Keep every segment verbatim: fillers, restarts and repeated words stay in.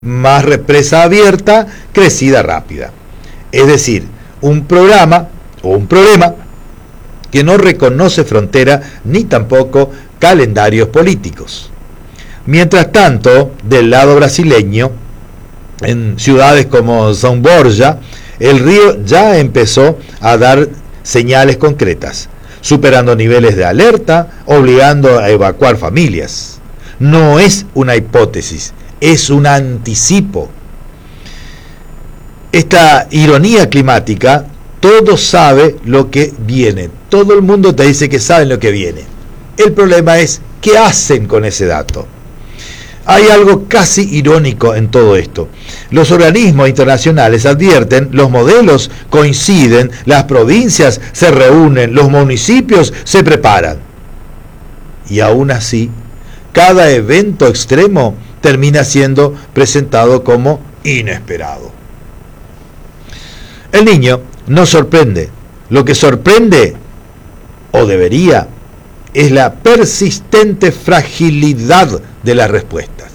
más represa abierta, crecida rápida. Es decir, un programa o un problema que no reconoce frontera ni tampoco calendarios políticos. Mientras tanto, del lado brasileño, en ciudades como São Borja, el río ya empezó a dar señales concretas, superando niveles de alerta, obligando a evacuar familias. No es una hipótesis, es un anticipo. Esta ironía climática, todo sabe lo que viene. Todo el mundo te dice que saben lo que viene. El problema es, ¿qué hacen con ese dato? Hay algo casi irónico en todo esto. Los organismos internacionales advierten, los modelos coinciden, las provincias se reúnen, los municipios se preparan. Y aún así, cada evento extremo termina siendo presentado como inesperado. El Niño no sorprende. Lo que sorprende, o debería, es la persistente fragilidad de las respuestas.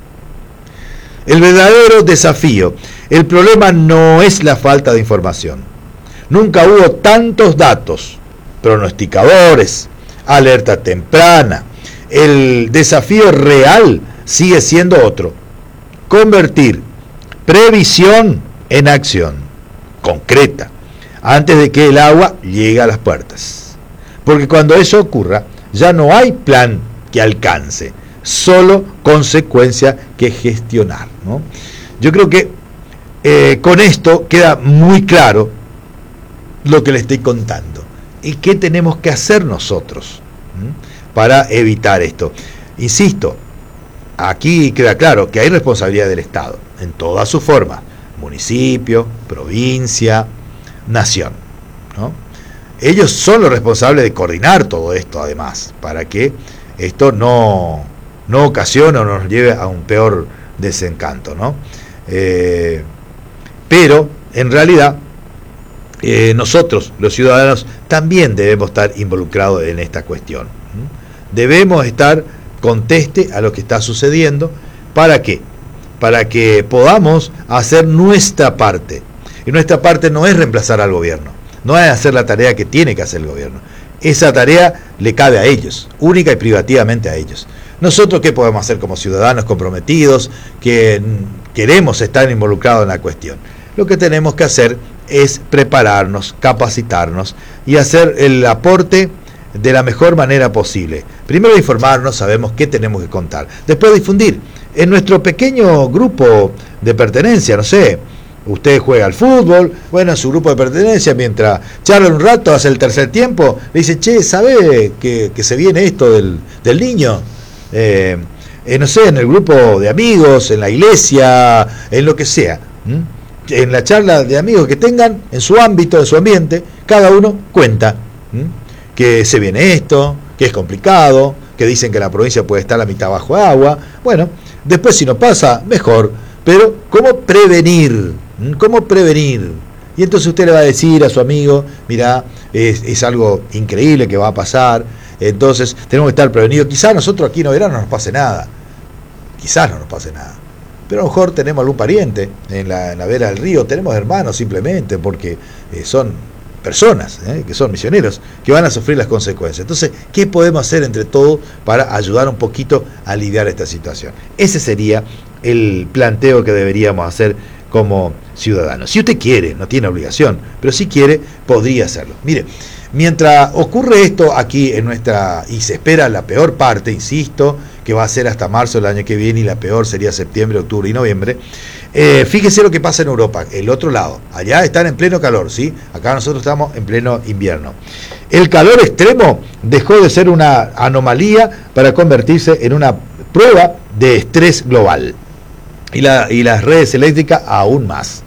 El verdadero desafío, el problema no es la falta de información. Nunca hubo tantos datos, pronosticadores, alerta temprana. El desafío real sigue siendo otro: convertir previsión en acción concreta antes de que el agua llegue a las puertas. Porque cuando eso ocurra, ya no hay plan que alcance, solo consecuencia que gestionar, ¿no? Yo creo que eh, con esto queda muy claro lo que le estoy contando y qué tenemos que hacer nosotros ¿m? para evitar esto. Insisto, aquí queda claro que hay responsabilidad del Estado en todas sus formas: municipio, provincia, nación, ¿no? Ellos son los responsables de coordinar todo esto, además, para que esto no, no ocasione o nos lleve a un peor desencanto, ¿no? Eh, pero, en realidad, eh, nosotros, los ciudadanos, también debemos estar involucrados en esta cuestión. ¿Mm? Debemos estar conteste a lo que está sucediendo. ¿Para qué? Para que podamos hacer nuestra parte. Y nuestra parte no es reemplazar al gobierno, no es hacer la tarea que tiene que hacer el gobierno. Esa tarea le cabe a ellos, única y privativamente a ellos. Nosotros, ¿qué podemos hacer como ciudadanos comprometidos que queremos estar involucrados en la cuestión? Lo que tenemos que hacer es prepararnos, capacitarnos y hacer el aporte de la mejor manera posible. Primero informarnos, sabemos qué tenemos que contar. Después difundir. En nuestro pequeño grupo de pertenencia, no sé, usted juega al fútbol, bueno, en su grupo de pertenencia, mientras charla un rato, hace el tercer tiempo, le dice, che, ¿sabe que, que se viene esto del, del niño? Eh, eh, no sé, en el grupo de amigos, en la iglesia, en lo que sea. ¿Mm? En la charla de amigos que tengan, en su ámbito, en su ambiente, cada uno cuenta ¿Mm? que se viene esto, que es complicado, que dicen que la provincia puede estar a la mitad bajo agua. Bueno, después si no pasa, mejor. Pero, ¿cómo prevenir? ¿Cómo prevenir? Y entonces usted le va a decir a su amigo, mira, es, es algo increíble que va a pasar, entonces tenemos que estar prevenidos. Quizás nosotros aquí en verano no nos pase nada, quizás no nos pase nada, pero a lo mejor tenemos algún pariente en la, en la vera del río, tenemos hermanos simplemente, porque eh, son personas, eh, que son misioneros, que van a sufrir las consecuencias. Entonces, ¿qué podemos hacer entre todos para ayudar un poquito a aliviar esta situación? Ese sería el planteo que deberíamos hacer como ciudadanos. Si usted quiere, no tiene obligación, pero si quiere, podría hacerlo. Mire, mientras ocurre esto aquí en nuestra, y se espera la peor parte, insisto, que va a ser hasta marzo del año que viene, y la peor sería septiembre, octubre y noviembre, eh, fíjese lo que pasa en Europa, el otro lado. Allá están en pleno calor, ¿sí? Acá nosotros estamos en pleno invierno. El calor extremo dejó de ser una anomalía para convertirse en una prueba de estrés global. Y, la, y las redes eléctricas aún más.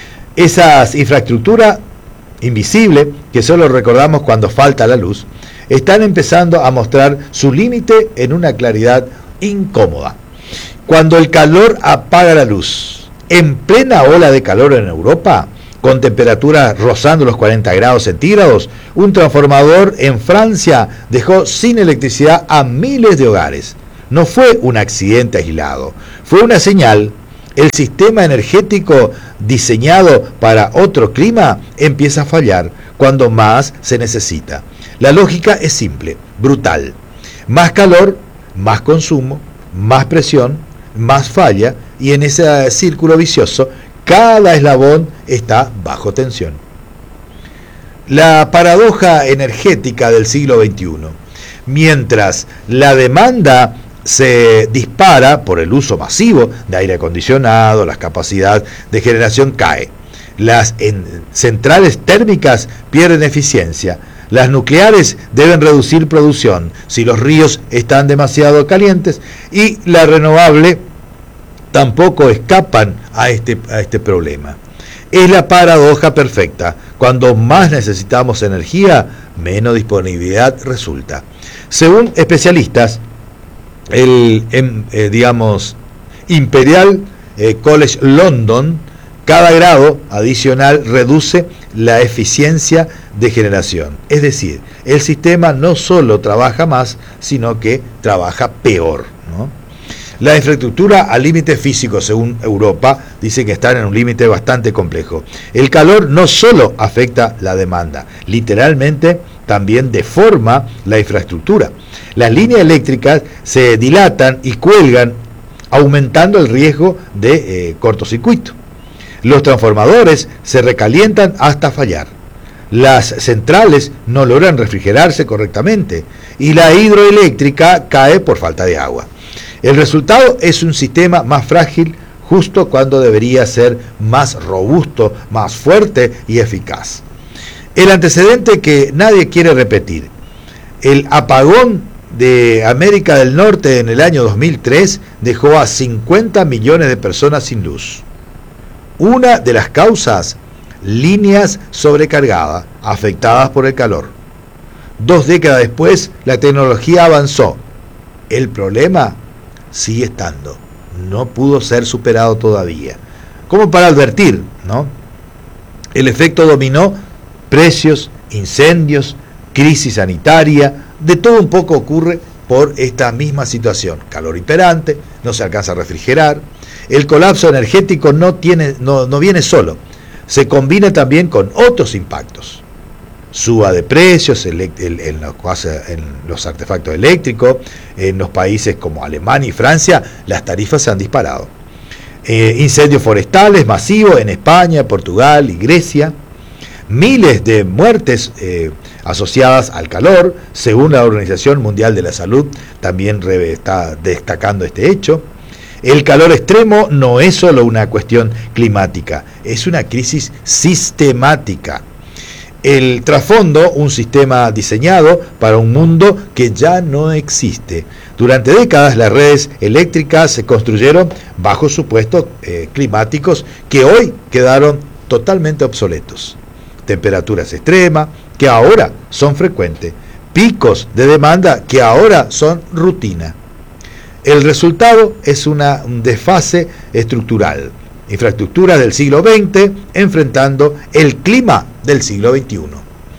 Esas infraestructuras invisibles, que solo recordamos cuando falta la luz, están empezando a mostrar su límite en una claridad incómoda. Cuando el calor apaga la luz, en plena ola de calor en Europa, con temperaturas rozando los cuarenta grados centígrados, un transformador en Francia dejó sin electricidad a miles de hogares. No fue un accidente aislado, fue una señal el sistema energético diseñado para otro clima empieza a fallar cuando más se necesita. La lógica es simple, brutal. Más calor, más consumo, más presión, más falla, y en ese círculo vicioso cada eslabón está bajo tensión. La paradoja energética del siglo veintiuno. Mientras la demanda se dispara por el uso masivo de aire acondicionado, la capacidad de generación cae, las en centrales térmicas pierden eficiencia, las nucleares deben reducir producción si los ríos están demasiado calientes, y la renovable tampoco escapan a este, a este problema. Es la paradoja perfecta. Cuando más necesitamos energía, menos disponibilidad resulta. Según especialistas, el eh, digamos Imperial eh, College London, cada grado adicional reduce la eficiencia de generación. Es decir, el sistema no solo trabaja más, sino que trabaja peor, ¿no? La infraestructura al límite físico, según Europa, dice que están en un límite bastante complejo. El calor no solo afecta la demanda, literalmente también deforma la infraestructura. Las líneas eléctricas se dilatan y cuelgan, aumentando el riesgo de eh, cortocircuito. Los transformadores se recalientan hasta fallar. Las centrales no logran refrigerarse correctamente y la hidroeléctrica cae por falta de agua. El resultado es un sistema más frágil justo cuando debería ser más robusto, más fuerte y eficaz. El antecedente que nadie quiere repetir: el apagón de América del Norte en el año dos mil tres dejó a cincuenta millones de personas sin luz. Una de las causas: líneas sobrecargadas, afectadas por el calor. Dos décadas después, la tecnología avanzó. El problema sigue estando, no pudo ser superado todavía. Como para advertir, ¿no? El efecto dominó: precios, incendios, crisis sanitaria, de todo un poco ocurre por esta misma situación. Calor imperante, no se alcanza a refrigerar. El colapso energético no, tiene, no, no viene solo, se combina también con otros impactos. Suba de precios en los, en los artefactos eléctricos. En los países como Alemania y Francia, las tarifas se han disparado. Eh, incendios forestales masivos en España, Portugal y Grecia. Miles de muertes eh, asociadas al calor, según la Organización Mundial de la Salud, también está destacando este hecho. El calor extremo no es solo una cuestión climática, es una crisis sistemática. El trasfondo, un sistema diseñado para un mundo que ya no existe. Durante décadas las redes eléctricas se construyeron bajo supuestos eh, climáticos que hoy quedaron totalmente obsoletos. Temperaturas extremas que ahora son frecuentes, picos de demanda que ahora son rutina. El resultado es una, un desfase estructural. Infraestructura del siglo veinte enfrentando el clima del siglo veintiuno.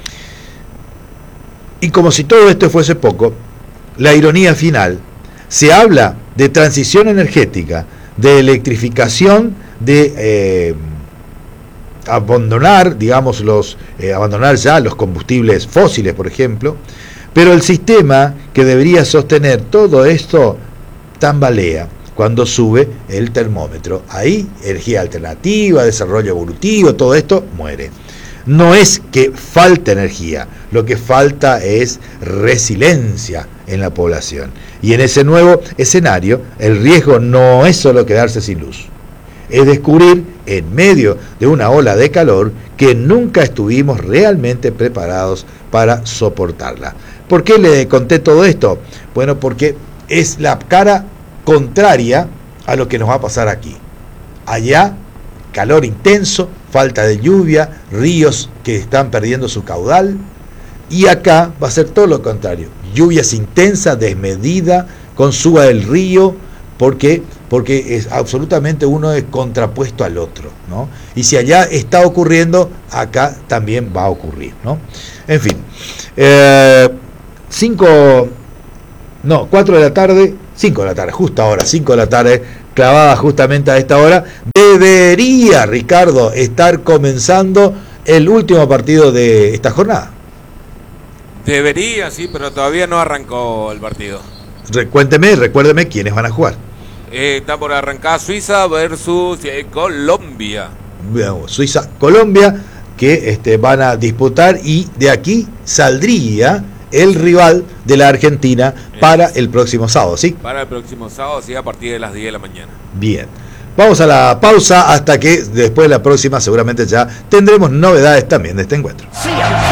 Y como si todo esto fuese poco, la ironía final: se habla de transición energética, de electrificación, de eh, abandonar, digamos, los, eh, abandonar ya los combustibles fósiles, por ejemplo, pero el sistema que debería sostener todo esto tambalea cuando sube el termómetro. Ahí, energía alternativa, desarrollo evolutivo, todo esto muere. No es que falte energía, lo que falta es resiliencia en la población. Y en ese nuevo escenario, el riesgo no es solo quedarse sin luz, es descubrir en medio de una ola de calor que nunca estuvimos realmente preparados para soportarla. ¿Por qué le conté todo esto? Bueno, porque es la cara contraria a lo que nos va a pasar aquí. Allá, calor intenso, falta de lluvia, ríos que están perdiendo su caudal, y acá va a ser todo lo contrario: lluvias intensas, desmedida, con suba del río, porque porque es absolutamente uno es contrapuesto al otro, ¿no? Y si allá está ocurriendo, acá también va a ocurrir, ¿no? En fin, eh, cinco, no, cuatro de la tarde, cinco de la tarde, justo ahora, cinco de la tarde, clavada justamente a esta hora. Debería, Ricardo, estar comenzando el último partido de esta jornada. Debería, sí, pero todavía no arrancó el partido. Recuénteme, recuérdeme quiénes van a jugar. Eh, está por arrancar Suiza versus eh, Colombia. Suiza, Colombia, que este, van a disputar, y de aquí saldría el rival de la Argentina para el próximo sábado, ¿sí? Para el próximo sábado, sí, a partir de las diez de la mañana. Bien. Vamos a la pausa hasta que después de la próxima seguramente ya tendremos novedades también de este encuentro. Sí,